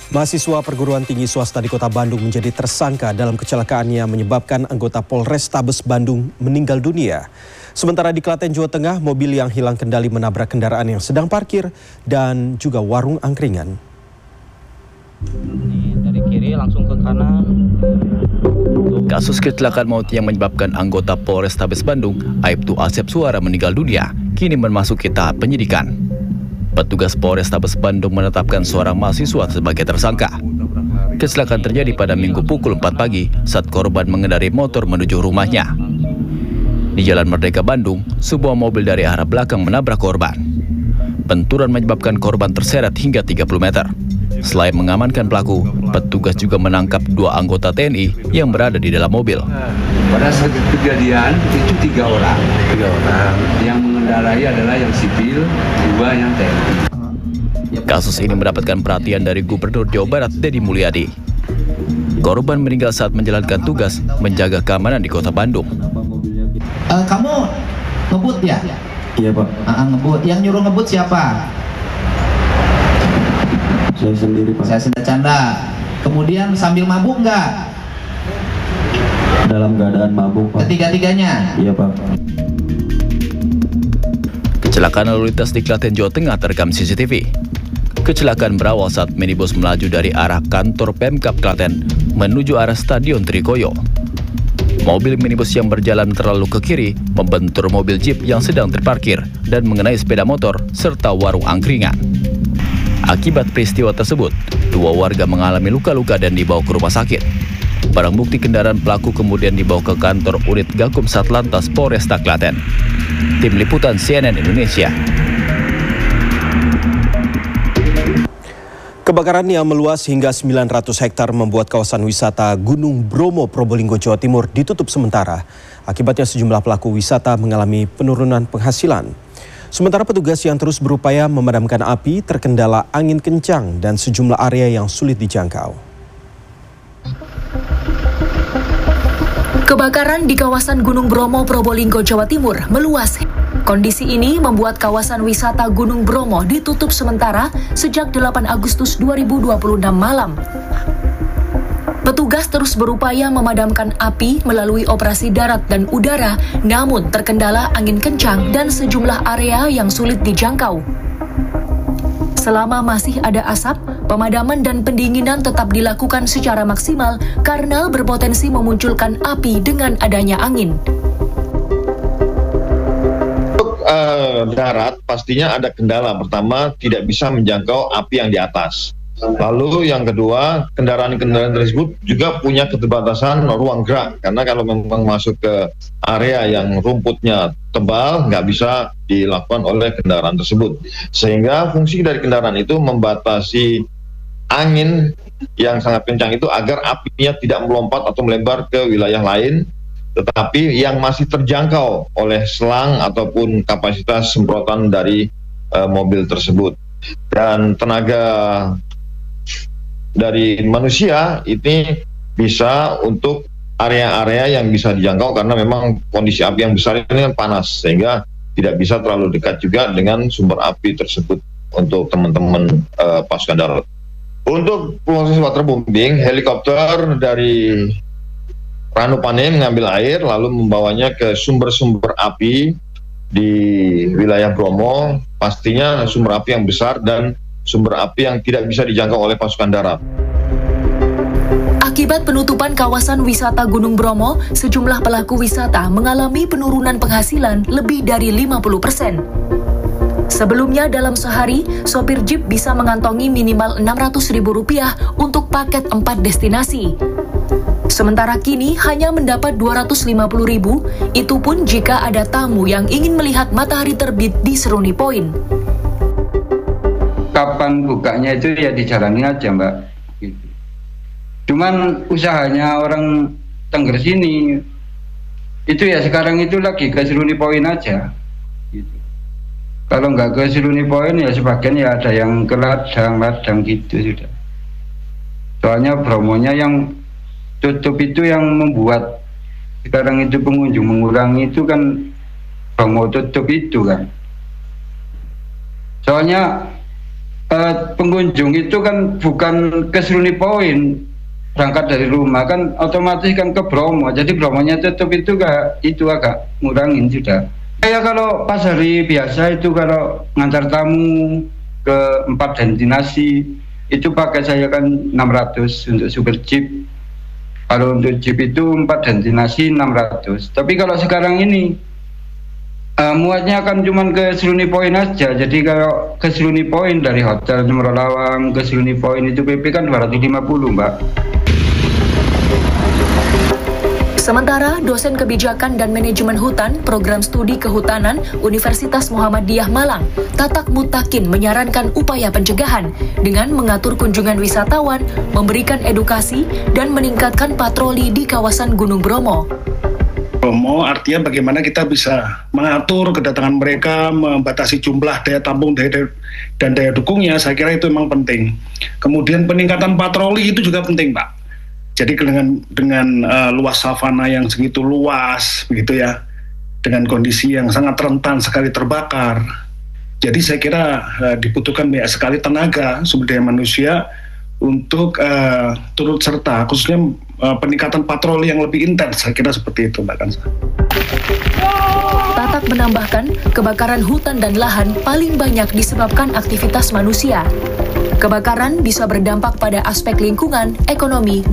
Mahasiswa perguruan tinggi swasta di Kota Bandung menjadi tersangka dalam kecelakaan yang menyebabkan anggota Polrestabes Bandung meninggal dunia. Sementara di Klaten, Jawa Tengah, mobil yang hilang kendali menabrak kendaraan yang sedang parkir dan juga warung angkringan. Dari kiri langsung ke kanan. Kasus kecelakaan maut yang menyebabkan anggota Polrestabes Bandung, Aibtu Asep Suara meninggal dunia, kini memasuki tahap penyidikan. Petugas Polrestabes Bandung menetapkan seorang mahasiswa sebagai tersangka. Kecelakaan terjadi pada Minggu pukul 4 pagi saat korban mengendarai motor menuju rumahnya. Di Jalan Merdeka Bandung, sebuah mobil dari arah belakang menabrak korban. Benturan menyebabkan korban terseret hingga 30 meter. Selain mengamankan pelaku, petugas juga menangkap 2 anggota TNI yang berada di dalam mobil. Pada saat kejadian itu 3 orang. Yang mengendarai adalah yang sipil, 2 yang TNI. Kasus ini mendapatkan perhatian dari Gubernur Jawa Barat Deddy Mulyadi. Korban meninggal saat menjalankan tugas menjaga keamanan di Kota Bandung. Kamu ngebut ya? Iya, Pak. Ngebut. Yang nyuruh ngebut siapa? Saya sendiri, Pak. Saya sedang canda. Kemudian sambil mabuk nggak? Dalam keadaan mabuk, Pak. Ketiga-tiganya? Iya, Pak. Kecelakaan lalu lintas di Klaten, Jawa Tengah terekam CCTV. Kecelakaan berawal saat minibus melaju dari arah kantor Pemkab Klaten menuju arah Stadion Trikoyo. Mobil minibus yang berjalan terlalu ke kiri membentur mobil jeep yang sedang terparkir dan mengenai sepeda motor serta warung angkringan. Akibat peristiwa tersebut, 2 warga mengalami luka-luka dan dibawa ke rumah sakit. Barang bukti kendaraan pelaku kemudian dibawa ke kantor unit Gakum Satlantas Polresta Klaten. Tim Liputan CNN Indonesia. Kebakaran yang meluas hingga 900 hektar membuat kawasan wisata Gunung Bromo, Probolinggo, Jawa Timur ditutup sementara. Akibatnya sejumlah pelaku wisata mengalami penurunan penghasilan. Sementara petugas yang terus berupaya memadamkan api terkendala angin kencang dan sejumlah area yang sulit dijangkau. Kebakaran di kawasan Gunung Bromo, Probolinggo, Jawa Timur meluas. Kondisi ini membuat kawasan wisata Gunung Bromo ditutup sementara sejak 8 Agustus 2026 malam. Petugas terus berupaya memadamkan api melalui operasi darat dan udara, namun terkendala angin kencang dan sejumlah area yang sulit dijangkau. Selama masih ada asap, pemadaman dan pendinginan tetap dilakukan secara maksimal karena berpotensi memunculkan api dengan adanya angin. Darat pastinya ada kendala. Pertama, tidak bisa menjangkau api yang di atas. Lalu yang kedua, kendaraan-kendaraan tersebut juga punya keterbatasan ruang gerak. Karena kalau memang masuk ke area yang rumputnya tebal, nggak bisa dilakukan oleh kendaraan tersebut. Sehingga fungsi dari kendaraan itu membatasi angin yang sangat kencang itu agar apinya tidak melompat atau melebar ke wilayah lain, tetapi yang masih terjangkau oleh selang ataupun kapasitas semprotan dari mobil tersebut. Dan tenaga dari manusia ini bisa untuk area-area yang bisa dijangkau karena memang kondisi api yang besar ini kan panas, sehingga tidak bisa terlalu dekat juga dengan sumber api tersebut untuk teman-teman pasukan darat. Untuk proses waterbombing, helikopter dari Ranupane mengambil air lalu membawanya ke sumber-sumber api di wilayah Bromo, pastinya sumber api yang besar dan sumber api yang tidak bisa dijangkau oleh pasukan darat. Akibat penutupan kawasan wisata Gunung Bromo, sejumlah pelaku wisata mengalami penurunan penghasilan lebih dari 50%. Sebelumnya dalam sehari, sopir jeep bisa mengantongi minimal Rp600.000 untuk paket 4 destinasi. Sementara kini hanya mendapat Rp250.000, itu pun jika ada tamu yang ingin melihat matahari terbit di Seruni Point. Kapan bukanya itu ya dijalani aja, Mbak. Gitu. Cuman usahanya orang Tengger sini, itu ya sekarang itu lagi ke Seruni Point aja. Gitu. Kalau nggak ke Seruni Point ya sebagian ya ada yang ke ladang gitu sudah. Soalnya Bromonya yang tutup itu yang membuat sekarang itu pengunjung mengurangi itu kan Bromo tutup itu kan. Soalnya pengunjung itu kan bukan ke Seruni Point, berangkat dari rumah kan otomatis kan ke Bromo, jadi Bromonya tutup itu agak ngurangin sudah. Saya kalau pas hari biasa itu kalau ngantar tamu ke 4 destinasi itu pakai saya kan 600 untuk super jeep. Kalau untuk jeep itu 4 destinasi 600. Tapi kalau sekarang ini muatnya kan cuma ke Seruni Point aja. Jadi kalau ke Seruni Point dari hotel Cemorolawang ke Seruni Point itu PP kan 250, Mbak. Sementara dosen kebijakan dan manajemen hutan Program Studi Kehutanan Universitas Muhammadiyah Malang, Tatak Mutakin menyarankan upaya pencegahan dengan mengatur kunjungan wisatawan, memberikan edukasi, dan meningkatkan patroli di kawasan Gunung Bromo. Bromo artinya bagaimana kita bisa mengatur kedatangan mereka, membatasi jumlah daya tampung dan daya dukungnya, saya kira itu memang penting. Kemudian peningkatan patroli itu juga penting, Pak. Jadi dengan luas savana yang segitu luas, begitu ya, dengan kondisi yang sangat rentan sekali terbakar. Jadi saya kira dibutuhkan banyak sekali tenaga sumber daya manusia untuk turut serta, khususnya peningkatan patroli yang lebih intens. Saya kira seperti itu, Mbak Kansa. Tatak menambahkan, kebakaran hutan dan lahan paling banyak disebabkan aktivitas manusia. Kebakaran bisa berdampak pada aspek lingkungan, ekonomi,